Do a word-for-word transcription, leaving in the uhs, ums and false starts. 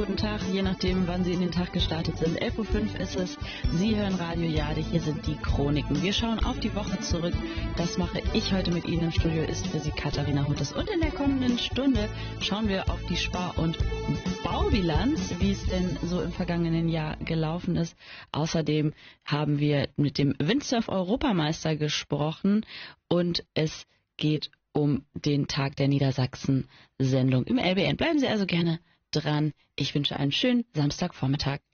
Guten Tag, je nachdem, wann Sie in den Tag gestartet sind. elf Uhr fünf ist es. Sie hören Radio Jade. Hier sind die Chroniken. Wir schauen auf die Woche zurück. Das mache ich heute mit Ihnen im Studio, ist für Sie Katharina Huttes. Und in der kommenden Stunde schauen wir auf die Spar- und Baubilanz, wie es denn so im vergangenen Jahr gelaufen ist. Außerdem haben wir mit dem Windsurf-Europameister gesprochen und es geht um den Tag der Niedersachsen-Sendung im L B N. Bleiben Sie also gerne dran. Ich wünsche einen schönen Samstagvormittag.